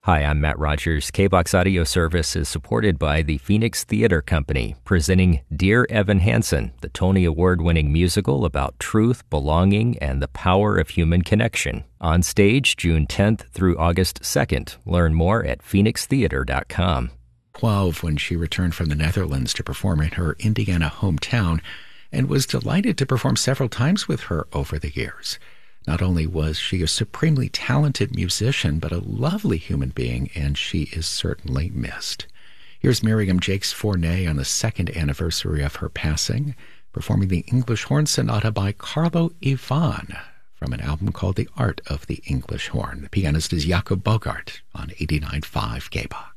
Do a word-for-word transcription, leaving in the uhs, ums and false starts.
Hi, I'm Matt Rogers. K B O X Audio Service is supported by the Phoenix Theater Company, presenting Dear Evan Hansen, the Tony Award-winning musical about truth, belonging, and the power of human connection. On stage June tenth through August second. Learn more at phoenix theater dot com. twelve when she returned from the Netherlands to perform in her Indiana hometown and was delighted to perform several times with her over the years. Not only was she a supremely talented musician, but a lovely human being, and she is certainly missed. Here's Miriam Jakes Fournet on the second anniversary of her passing, performing the English Horn Sonata by Carlo Ivan from an album called The Art of the English Horn. The pianist is Jakob Bogart on eighty-nine point five K B O X.